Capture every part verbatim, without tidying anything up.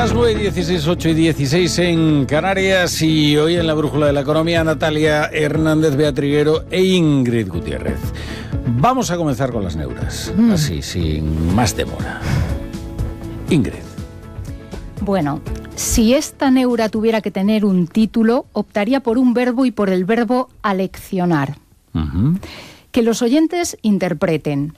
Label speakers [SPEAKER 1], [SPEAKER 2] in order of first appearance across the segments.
[SPEAKER 1] Las nueve y dieciséis, ocho y dieciséis en Canarias, y hoy en la Brújula de la Economía, Natalia Hernández Beatriguero e Ingrid Gutiérrez. Vamos a comenzar con las neuras, mm. así, sin más demora. Ingrid.
[SPEAKER 2] Bueno, si esta neura tuviera que tener un título, optaría por un verbo y por el verbo aleccionar. Uh-huh. Que los oyentes interpreten.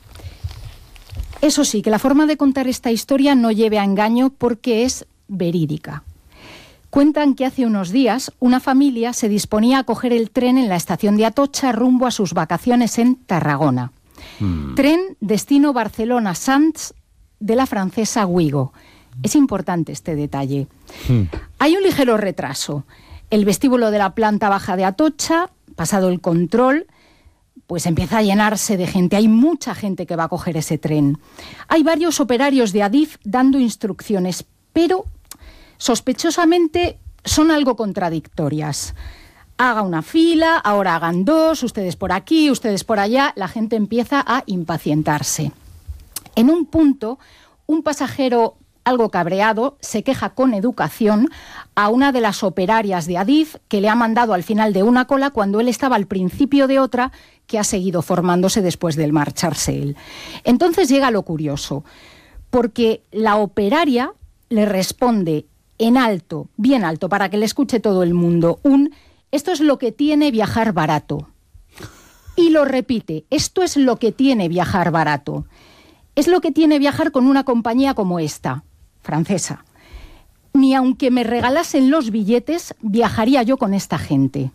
[SPEAKER 2] Eso sí, que la forma de contar esta historia no lleve a engaño porque es verídica. Cuentan que hace unos días una familia se disponía a coger el tren en la estación de Atocha rumbo a sus vacaciones en Tarragona. Mm. Tren destino Barcelona-Sants de la francesa Ouigo. Es importante este detalle. Mm. Hay un ligero retraso. El vestíbulo de la planta baja de Atocha, pasado el control, pues empieza a llenarse de gente. Hay mucha gente que va a coger ese tren. Hay varios operarios de Adif dando instrucciones, pero sospechosamente son algo contradictorias. Haga una fila, ahora hagan dos, ustedes por aquí, ustedes por allá. La gente empieza a impacientarse. En un punto, un pasajero algo cabreado se queja con educación a una de las operarias de Adif que le ha mandado al final de una cola cuando él estaba al principio de otra que ha seguido formándose después del marcharse él. Entonces llega lo curioso, porque la operaria le responde en alto, bien alto, para que le escuche todo el mundo, un «esto es lo que tiene viajar barato». Y lo repite, «esto es lo que tiene viajar barato». Es lo que tiene viajar con una compañía como esta, francesa. Ni aunque me regalasen los billetes, viajaría yo con esta gente.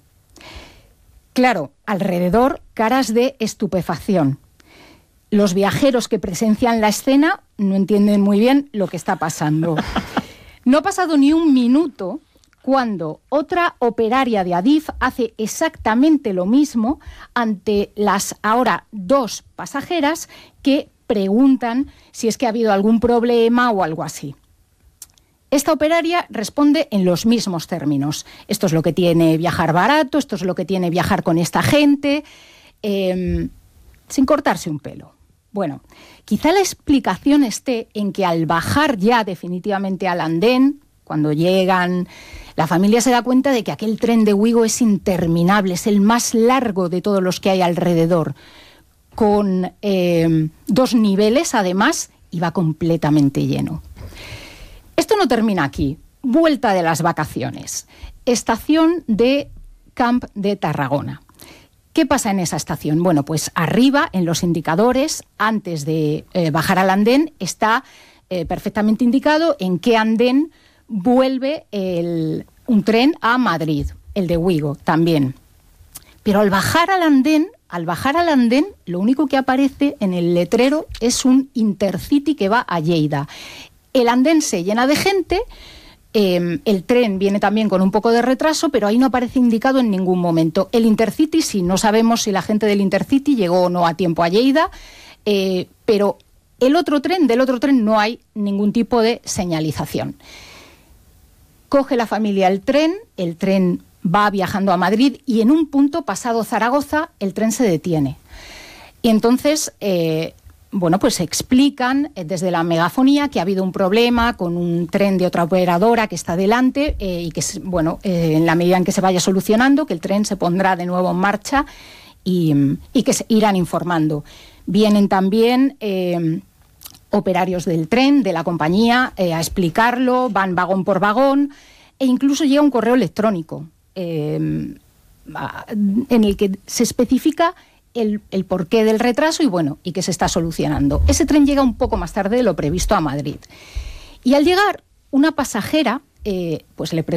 [SPEAKER 2] Claro, alrededor, caras de estupefacción. Los viajeros que presencian la escena no entienden muy bien lo que está pasando. No ha pasado ni un minuto cuando otra operaria de Adif hace exactamente lo mismo ante las ahora dos pasajeras que preguntan si es que ha habido algún problema o algo así. Esta operaria responde en los mismos términos. Esto es lo que tiene viajar barato, esto es lo que tiene viajar con esta gente, eh, sin cortarse un pelo. Bueno, quizá la explicación esté en que al bajar ya definitivamente al andén, cuando llegan, la familia se da cuenta de que aquel tren de Ouigo es interminable, es el más largo de todos los que hay alrededor, con eh, dos niveles además, y va completamente lleno. Esto no termina aquí. Vuelta de las vacaciones. Estación de Camp de Tarragona. ¿Qué pasa en esa estación? Bueno, pues arriba, en los indicadores, antes de eh, bajar al andén, está eh, perfectamente indicado en qué andén vuelve el, un tren a Madrid, el de Ouigo también. Pero al bajar al andén, al bajar al andén, lo único que aparece en el letrero es un Intercity que va a Lleida. El andén se llena de gente, eh, el tren viene también con un poco de retraso, pero ahí no aparece indicado en ningún momento. El Intercity, sí, no sabemos si la gente del Intercity llegó o no a tiempo a Lleida, eh, pero el otro tren, del otro tren no hay ningún tipo de señalización. Coge la familia el tren, el tren va viajando a Madrid y en un punto, pasado Zaragoza, el tren se detiene. Y entonces... Eh, Bueno, pues explican desde la megafonía que ha habido un problema con un tren de otra operadora que está delante eh, y que, bueno, eh, en la medida en que se vaya solucionando, que el tren se pondrá de nuevo en marcha y, y que se irán informando. Vienen también eh, operarios del tren, de la compañía, eh, a explicarlo, van vagón por vagón e incluso llega un correo electrónico eh, en el que se especifica El, el porqué del retraso y bueno, y que se está solucionando. Ese tren llega un poco más tarde de lo previsto a Madrid. Y al llegar, una pasajera eh, pues le pregunta